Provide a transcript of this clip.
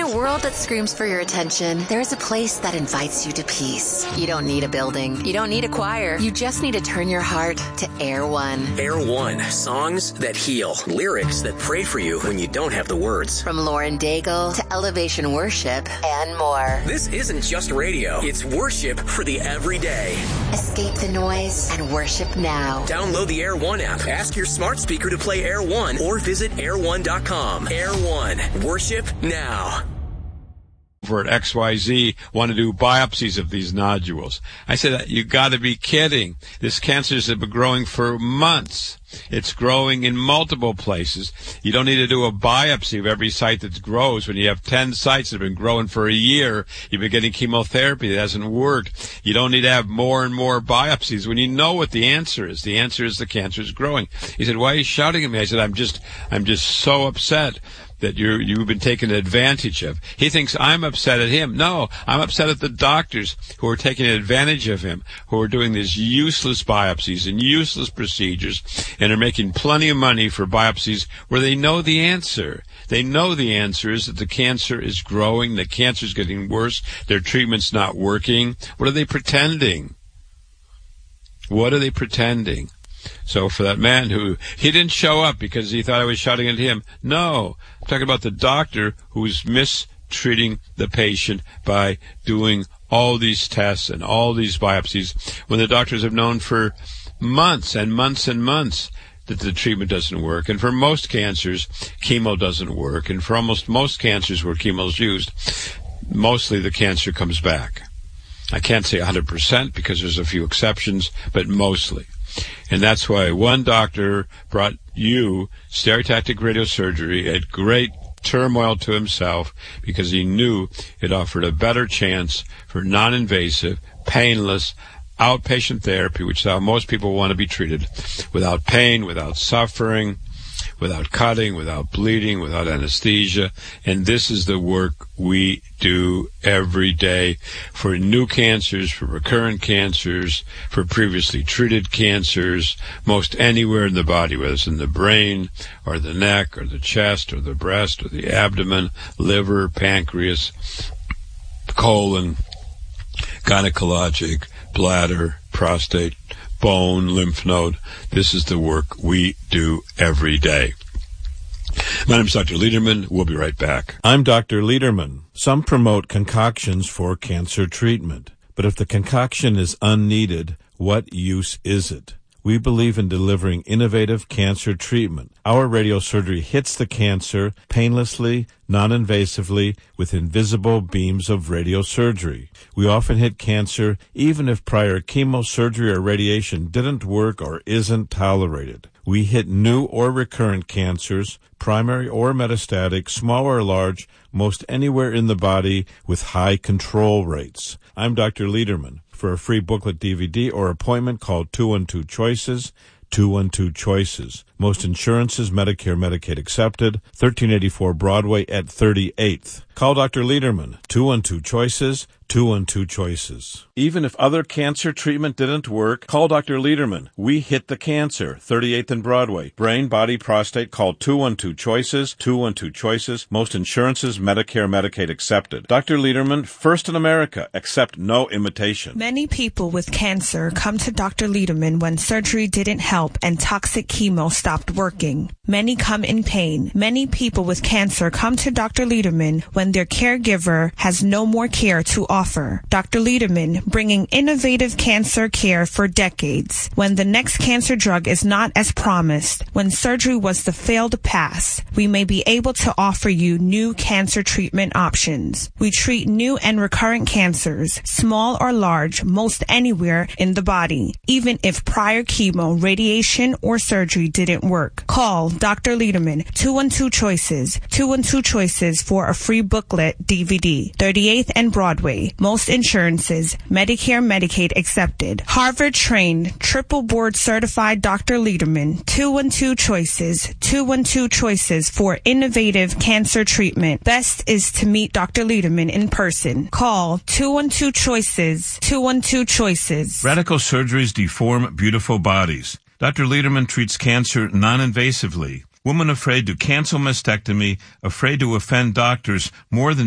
a world that screams for your attention, there is a place that invites you to peace. You don't need a building. You don't need a choir. You just need to turn your heart to Air One. Air One. Songs that heal. Lyrics that pray for you when you don't have the words. From Lauren Daigle to Elevation Worship and more. This isn't just radio. It's worship for the everyday. Escape the noise and worship now. Download the Air One app. Ask your smart speaker to play Air One or visit air1.com. Air One. Worship now. Over at XYZ want to do biopsies of these nodules. I said, you got to be kidding. This cancer has been growing for months. It's growing in multiple places. You don't need to do a biopsy of every site that grows. When you have 10 sites that have been growing for a year, you've been getting chemotherapy that hasn't worked. You don't need to have more and more biopsies when you know what the answer is. The answer is the cancer is growing. He said, why are you shouting at me? I said, I'm just so upset that you've been taken advantage of. He thinks I'm upset at him. No, I'm upset at the doctors who are taking advantage of him, who are doing these useless biopsies and useless procedures and are making plenty of money for biopsies where they know the answer. They know the answer is that the cancer is growing, the cancer is getting worse, their treatment's not working. What are they pretending? What are they pretending? So for that man he didn't show up because he thought I was shouting at him. No, I'm talking about the doctor who's mistreating the patient by doing all these tests and all these biopsies when the doctors have known for months and months and months that the treatment doesn't work. And for most cancers, chemo doesn't work. And for almost most cancers where chemo is used, mostly the cancer comes back. I can't say 100% because there's a few exceptions, but mostly. And that's why one doctor brought you stereotactic radiosurgery at great turmoil to himself because he knew it offered a better chance for non-invasive, painless, outpatient therapy, which is how most people want to be treated, without pain, without suffering, without cutting, without bleeding, without anesthesia. And this is the work we do every day for new cancers, for recurrent cancers, for previously treated cancers, most anywhere in the body, whether it's in the brain or the neck or the chest or the breast or the abdomen, liver, pancreas, colon, gynecologic, bladder, prostate, bone, lymph node. This is the work we do every day. My name is Dr. Lederman. We'll be right back. I'm Dr. Lederman. Some promote concoctions for cancer treatment. But if the concoction is unneeded, what use is it? We believe in delivering innovative cancer treatment. Our radiosurgery hits the cancer painlessly, non-invasively, with invisible beams of radiosurgery. We often hit cancer even if prior chemosurgery or radiation didn't work or isn't tolerated. We hit new or recurrent cancers, primary or metastatic, small or large, most anywhere in the body with high control rates. I'm Dr. Lederman. For a free booklet, DVD, or appointment, call 212 Choices, 212 Choices. Most insurances, Medicare, Medicaid accepted, 1384 Broadway at 38th. Call Dr. Lederman, 212 Choices, 212 Choices. Even if other cancer treatment didn't work, call Dr. Lederman. We hit the cancer, 38th and Broadway. Brain, body, prostate, call 212 Choices, 212 Choices. Most insurances, Medicare, Medicaid accepted. Dr. Lederman, first in America, accept no imitation. Many people with cancer come to Dr. Lederman when surgery didn't help and toxic chemo stopped working. Many come in pain. Many people with cancer come to Dr. Lederman when their caregiver has no more care to offer. Dr. Lederman, bringing innovative cancer care for decades. When the next cancer drug is not as promised, when surgery was the failed pass, we may be able to offer you new cancer treatment options. We treat new and recurrent cancers, small or large, most anywhere in the body, even if prior chemo, radiation, or surgery didn't work. Call Dr. Lederman, 212 Choices, 212 Choices for a free booklet DVD, 38th and Broadway. Most insurances, Medicare, Medicaid accepted. Harvard-trained, triple board certified Dr. Lederman, 212 Choices, 212 Choices for innovative cancer treatment. Best is to meet Dr. Lederman in person. Call 212 Choices, 212 Choices. Radical surgeries deform beautiful bodies. Dr. Lederman treats cancer non-invasively. Women afraid to cancel mastectomy, afraid to offend doctors more than